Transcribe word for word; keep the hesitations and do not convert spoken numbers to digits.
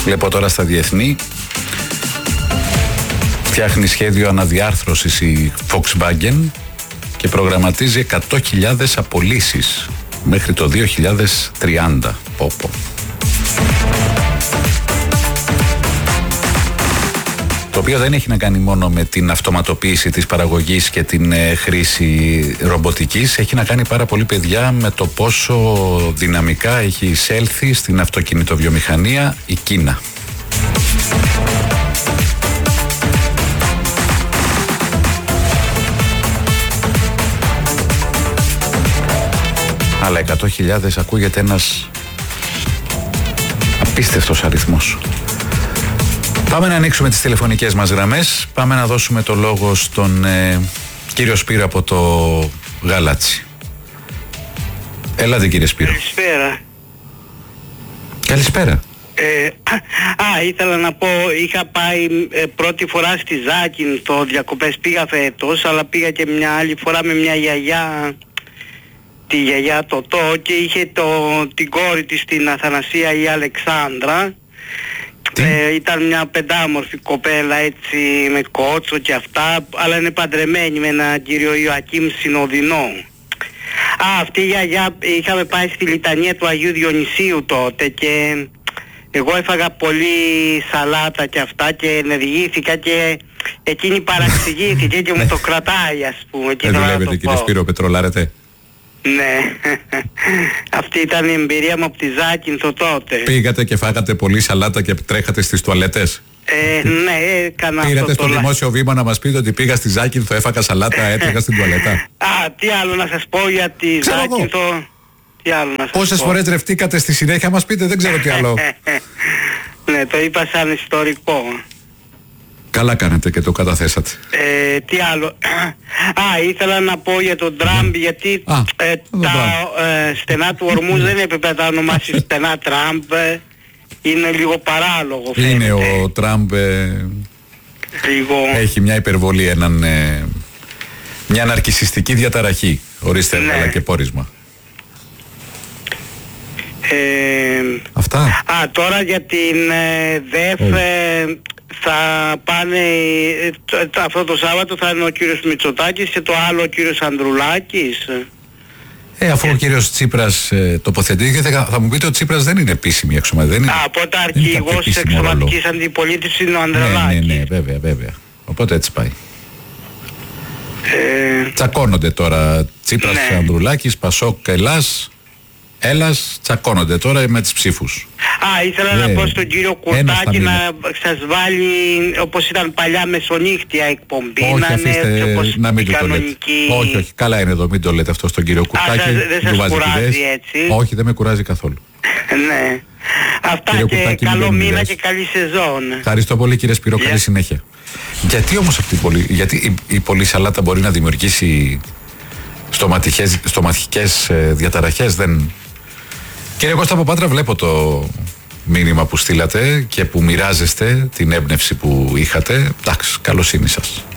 Βλέπω τώρα στα διεθνή. Φτιάχνει σχέδιο αναδιάρθρωσης η Volkswagen και προγραμματίζει εκατό χιλιάδες απολύσεις μέχρι το δύο χιλιάδες τριάντα. Πόπο. Το οποίο δεν έχει να κάνει μόνο με την αυτοματοποίηση της παραγωγής και την ε, χρήση ρομποτικής. Έχει να κάνει πάρα πολύ, παιδιά, με το πόσο δυναμικά έχει εισέλθει στην αυτοκινητοβιομηχανία η Κίνα. Αλλά εκατό χιλιάδες ακούγεται ένας απίστευτος αριθμός. Πάμε να ανοίξουμε τις τηλεφωνικές μας γραμμές. Πάμε να δώσουμε το λόγο στον ε, κύριο Σπύρο από το Γαλάτσι. Έλατε, κύριε Σπύρο. Καλησπέρα. Καλησπέρα. Ε, α, ήθελα να πω, είχα πάει ε, πρώτη φορά στη Ζάκυνθο, διακοπές πήγα φέτος, αλλά πήγα και μια άλλη φορά με μια γιαγιά, τη γιαγιά Τωτό, και είχε το, την κόρη της, την Αθανασία, η Αλεξάνδρα. Ε, ήταν μια πεντάμορφη κοπέλα, έτσι, με κότσο και αυτά, αλλά είναι παντρεμένη με έναν κύριο Ιωακήμ Συνοδεινό. Α, αυτή η γιαγιά, είχαμε πάει στη λιτανία του Αγίου Διονυσίου τότε και εγώ έφαγα πολύ σαλάτα και αυτά και ενεργήθηκα και εκείνη παραξηγήθηκε και μου το κρατάει, ας πούμε. Δεν δουλεύετε, κύριε Σπύρο, πετρολάρετε? Ναι, αυτή ήταν η εμπειρία μου από τη Ζάκυνθο τότε. Πήγατε και φάγατε πολύ σαλάτα και τρέχατε στις τουαλέτες? Ε, ναι, έκανα αυτό. Πήρατε στο το δημόσιο βήμα να μας πείτε ότι πήγα στη Ζάκυνθο, έφαγα σαλάτα, έτρεχα στην τουαλέτα? Α, τι άλλο να σας πω για τη Ξέρω Ζάκυνθο? Τι άλλο να σας Πόσες πω? φορές ρευτήκατε στη συνέχεια, μας πείτε, δεν ξέρω τι άλλο. Ναι, το είπα σαν ιστορικό. Καλά κάνετε και το καταθέσατε. Ε, τι άλλο? Α, ήθελα να πω για τον Τραμπ, γιατί Α, ε, τα ε, στενά του Ορμούς δεν έπρεπε να τα ονομάσει στενά Τραμπ. ε, Είναι λίγο παράλογο, φαίνεται. Είναι ο Τραμπ, ε, λίγο... έχει μια υπερβολή, έναν, ε, μια ναρκισσιστική διαταραχή. Ορίστε, Ναι. αλλά και πόρισμα. Ε, Αυτά. Α, τώρα για την ε, ΔΕΦ ε, θα πάνε, ε, το- το- αυτό το Σάββατο θα είναι ο κύριος Μητσοτάκης και το άλλο ο κύριος Ανδρουλάκης. Ε, αφού ο κύριος Τσίπρας ε, τοποθετήθηκε, θα, θα μου πείτε ότι ο Τσίπρας δεν είναι επίσημη εξωματική. Δεν είναι, Α, οπότε δεν είναι κάποιο αρχηγός της επίσημο ρόλο. εξωματικής αντιπολίτευσης είναι ο Ναι, Ανδρουλάκης. ναι, ναι, βέβαια, βέβαια. Οπότε έτσι πάει. Ε, Τσακώνονται τώρα Τσίπρας, Ναι. Ανδρουλάκης, Πασόκ, Ελλάς. Έλλας, τσακώνονται τώρα με τις ψήφους. Α, ήθελα Ναι. να πω στον κύριο Ένας θα Κουρτάκη μείνει. να σας βάλει όπως ήταν παλιά μεσονύχτια εκπομπή. Όχι, να είναι έτσι αφήστε όπως να μην η του το λέτε. κανονική... Όχι, όχι, καλά είναι εδώ, μην το λέτε αυτό στον κύριο Κουρτάκη. σας- δεν σας του βάζει κουράζει ιδέες. έτσι? Όχι, δεν με κουράζει καθόλου. Ναι. Αυτά Κύριε και Κουρτάκη, μην καλό δίνει μήνα ιδέες. και καλή σεζόν. Ευχαριστώ πολύ, κύριε Σπύρο, καλή Γεια. συνέχεια. Γιατί όμως αυτή η πολύ, γιατί η, η πολλή σαλάτα μπορεί να δημιουργήσει στοματικές, στοματικές ε, διαταραχές? Δεν... Κύριε Κώστα από Πάτρα, βλέπω το μήνυμα που στείλατε και που μοιράζεστε την έμπνευση που είχατε. Εντάξει, καλοσύνη σας.